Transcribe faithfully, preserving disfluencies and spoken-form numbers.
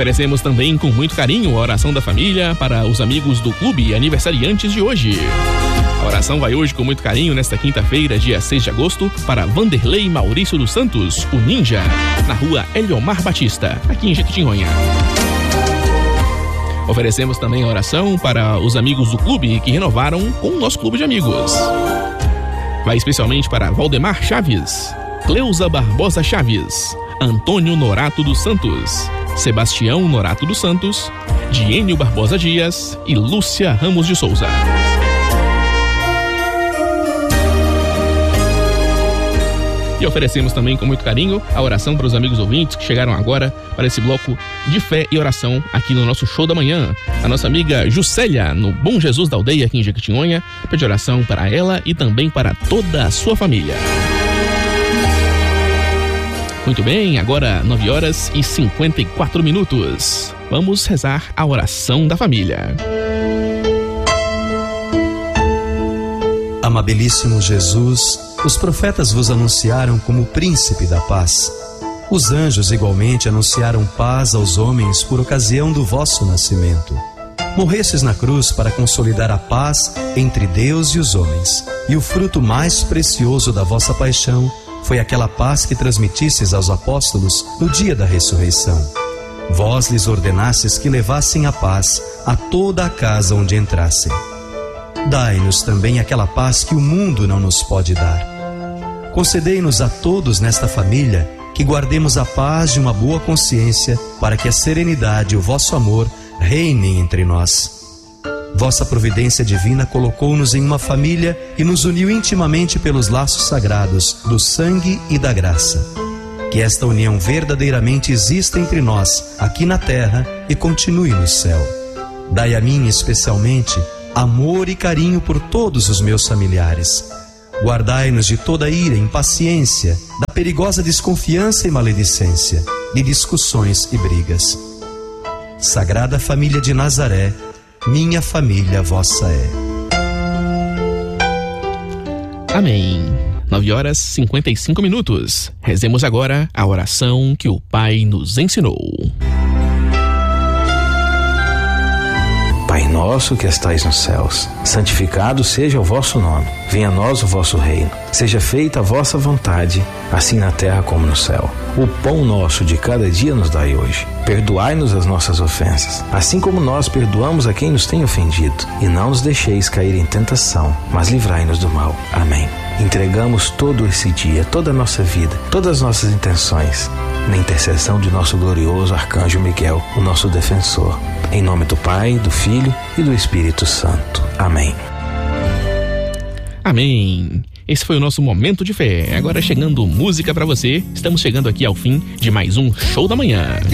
Oferecemos também com muito carinho a oração da família para os amigos do clube aniversariantes de hoje. A oração vai hoje com muito carinho nesta quinta-feira, dia seis de agosto, para Vanderlei Maurício dos Santos, o Ninja, na rua Eliomar Batista, aqui em Jequitinhonha. Oferecemos também a oração para os amigos do clube que renovaram com o nosso clube de amigos. Vai especialmente para Valdemar Chaves, Cleusa Barbosa Chaves, Antônio Norato dos Santos, Sebastião Norato dos Santos, Diênio Barbosa Dias e Lúcia Ramos de Souza. E oferecemos também com muito carinho a oração para os amigos ouvintes que chegaram agora para esse bloco de fé e oração aqui no nosso show da manhã. A nossa amiga Juscelia, no Bom Jesus da Aldeia aqui em Jequitinhonha, pede oração para ela e também para toda a sua família. Muito bem, agora nove horas e cinquenta e quatro minutos. Vamos rezar a oração da família. Amabilíssimo Jesus, os profetas vos anunciaram como príncipe da paz. Os anjos igualmente anunciaram paz aos homens por ocasião do vosso nascimento. Morrestes na cruz para consolidar a paz entre Deus e os homens, e o fruto mais precioso da vossa paixão foi aquela paz que transmitistes aos apóstolos no dia da ressurreição. Vós lhes ordenastes que levassem a paz a toda a casa onde entrassem. Dai-nos também aquela paz que o mundo não nos pode dar. Concedei-nos a todos nesta família que guardemos a paz de uma boa consciência, para que a serenidade e o vosso amor reinem entre nós. Vossa providência divina colocou-nos em uma família e nos uniu intimamente pelos laços sagrados do sangue e da graça. Que esta união verdadeiramente exista entre nós, aqui na terra, e continue no céu. Dai a mim, especialmente, amor e carinho por todos os meus familiares. Guardai-nos de toda ira, impaciência, da perigosa desconfiança e maledicência, de discussões e brigas. Sagrada Família de Nazaré, minha família vossa é. Amém. nove horas e cinquenta e cinco minutos. Rezemos agora a oração que o Pai nos ensinou. Pai nosso que estais nos céus, santificado seja o vosso nome. Venha a nós o vosso reino. Seja feita a vossa vontade, assim na terra como no céu. O pão nosso de cada dia nos dai hoje. Perdoai-nos as nossas ofensas, assim como nós perdoamos a quem nos tem ofendido. E não nos deixeis cair em tentação, mas livrai-nos do mal. Amém. Entregamos todo esse dia, toda a nossa vida, todas as nossas intenções, na intercessão de nosso glorioso Arcanjo Miguel, o nosso defensor. Em nome do Pai, do Filho e do Espírito Santo. Amém. Amém. Esse foi o nosso momento de fé. Agora chegando música pra você. Estamos chegando aqui ao fim de mais um Show da Manhã.